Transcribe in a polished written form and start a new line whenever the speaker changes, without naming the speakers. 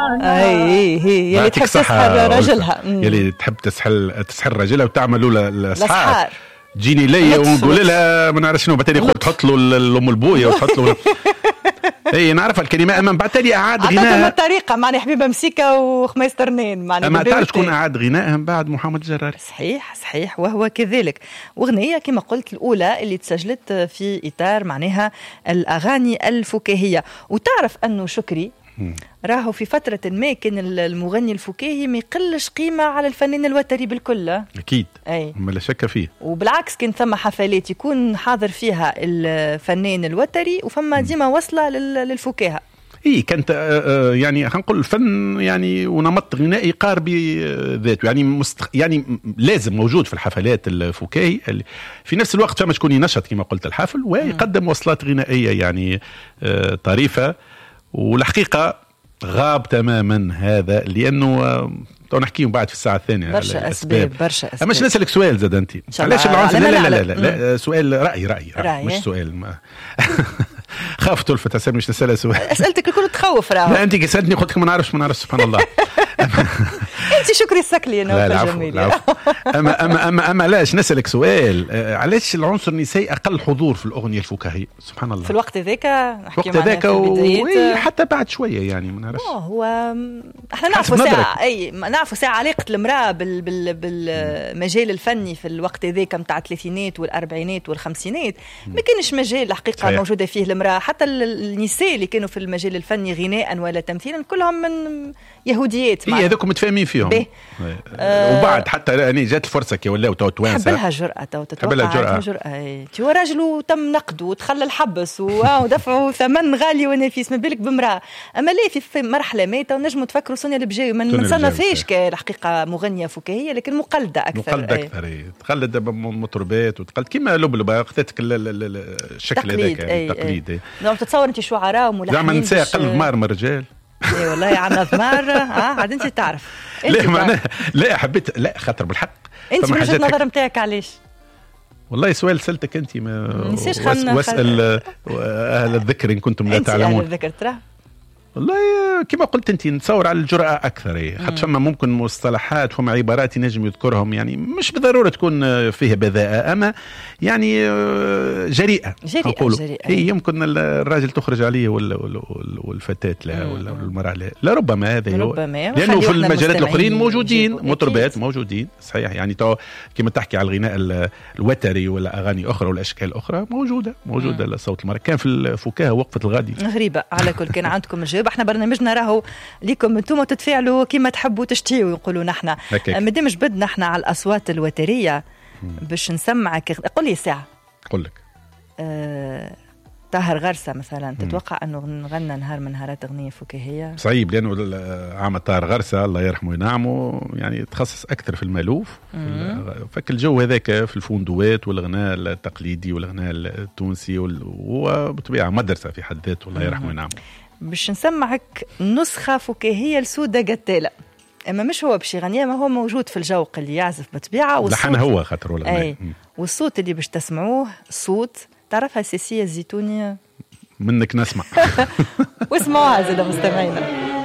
هي يلي تحب تسحر راجلها،
يلي تحب تسحر راجلها وتعملوا الاسحار. جيني ليا ونقول لها ما نعرف شنو، بعدين يقول تحط له الام البويه وتحط له اي نعرف الكلمه. اما بعد تالي اعاد غناء
الطريقه معني حبيبه مسيكه وخميس ترنين معني.
اما تعرف شكون اعاد غنائها من بعد؟ محمد الجراري.
صحيح وهو كذلك. واغنيه كما قلت الاولى اللي تسجلت في اطار معناها الاغاني الفكاهيه. وتعرف انه شكري راهو في فترة ما كان المغني الفكاهي ما يقلش قيمة على الفنان الوتري بالكل.
أكيد ما لا شك فيه.
وبالعكس كان ثم حفلات يكون حاضر فيها الفنان الوتري وفما ديما وصلة للفكاهة.
كانت يعني هنقول الفن يعني ونمط غنائي قارب ذاته، يعني يعني لازم موجود في الحفلات الفكاهي. في نفس الوقت فما شكون ينشط كما قلت الحفل ويقدم وصلات غنائية يعني طريفة. والحقيقة غاب تماما هذا لأنه نحكيهم بعد في الساعة الثانية
برشا أسباب.
أما مش نسألك سؤال زاد أنت علاش العنصر؟ لا سؤال رأي مش سؤال ما خاف تلفت أسأل مش نسألها سؤال.
أسألتك الكل تخوف راهو.
لا أنت سألتني قلت لك ما نعرفش سبحان الله.
أنت شكري السكلي أنا
الجميل. أما لاش نسألك سؤال، علاش العنصر النسائي أقل حضور في الأغنية الفكاهية؟ سبحان الله.
في الوقت ذاك
نحكي حتى بعد شوية يعني ما نعرفش.
هو احنا نعرفوا ساعة نعرفوا ساعة علاقة المرأة بالمجال الفني في الوقت ذاك متاع الثلاثينات والأربعينات والخمسينات ما كانش مجال الحقيقة صحيح. موجودة فيه المرأة. حتى النساء اللي كانوا في المجال الفني غناء ولا تمثيلا كلهم من يهوديات.
هذوك متفاهمين فيهم. وبعد حتى يعني جات الفرصة كي ولاو توانسة.
تحب لها جرأة تتوقع جرأة. توا راجل وتم نقده وتخلى الحبس ودفعوا ثمن غالي ونفيس، ما بالك بامرأة. أما لا في مرحلة ماتة ونجموا تفكروا سونيا البجاوي ما نصنفهاش كالحقيقة مغنية فكاهية لكن مقلدة أكثر.
تقلد مطربات وتقلد كيما لبلبة أخذتك الشكل هذاك التقليد.
لو تتصور أنت شعراء وملحنين
زعما نساء قلب مار من الرجال.
اي والله عنا ضمار عاد انت تعرف.
لا معناها لا حبيت لا خاطر بالحق
انت وجهة النظر نتاعك علاش؟
والله سؤال سألتك انت واسأل اهل الذكر ان كنتم لا تعلمون.
اهل الذكر ترى
والله كما قلت انت نتصور على الجرأة اكثر. حتى فما ممكن مصطلحات فما عبارات ينجم يذكرهم يعني مش بالضرورة تكون فيها بذاءة اما يعني جريئة. هي يمكن الراجل تخرج عليه والفتاة لا ولا المرأة لا ربما هذا هو لانه في المجالات الاخرين موجودين مطربات موجودين صحيح يعني كما تحكي على الغناء الوتري ولا اغاني اخرى ولا اشكال اخرى موجودة الصوت المرأة. كان في الفكاهة وقفة الغادي
غريبة. على كل كان عندكم الجواب. احنا برنامجنا راهو ليكم انتم تتفاعلوا كما تحبوا تشتيوا يقولوا نحن مادام جبدنا احنا على الاصوات الوتريه باش نسمعك. قل لي ساعه
قل لك
طاهر غرسة مثلا تتوقع انه نغنى نهار من نهارات اغنيه فكاهيه؟
صعيب لانه عام طاهر غرسة الله يرحمه وينعمه يعني تخصص اكثر في المالوف فك الجو هذاك في الفندوات والغناء التقليدي والغناء التونسي وبطبيعه مدرسه في حد ذاته الله يرحمه وينعمه.
باش نسمعك نسخة فكاهية لسودة قتالة. اما مش هو باش يغنيها ما هو موجود في الجوق اللي يعزف بطبيعة
لحن هو خاطر ولا
والصوت اللي باش تسمعوه صوت تعرفها سيسية الزيتونية
منك نسمع.
واسمعوها زي مستمعينا.